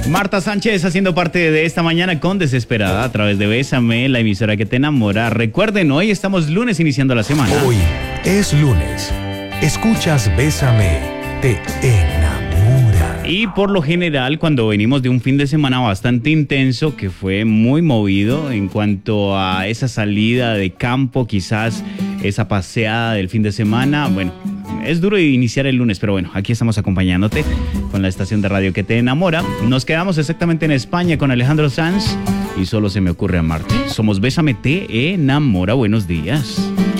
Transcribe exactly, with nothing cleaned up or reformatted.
Marta Sánchez haciendo parte de esta mañana con Desesperada a través de Bésame, la emisora que te enamora. Recuerden, hoy estamos lunes iniciando la semana. Hoy es lunes. Escuchas Bésame, te enamora. Y por lo general, cuando venimos de un fin de semana bastante intenso, que fue muy movido en cuanto a esa salida de campo, quizás esa paseada del fin de semana, bueno, es duro iniciar el lunes, pero bueno, aquí estamos acompañándote con la estación de radio que te enamora. Nos quedamos exactamente en España con Alejandro Sanz y Solo se me ocurre amarte. Somos Bésame, te enamora. Buenos días.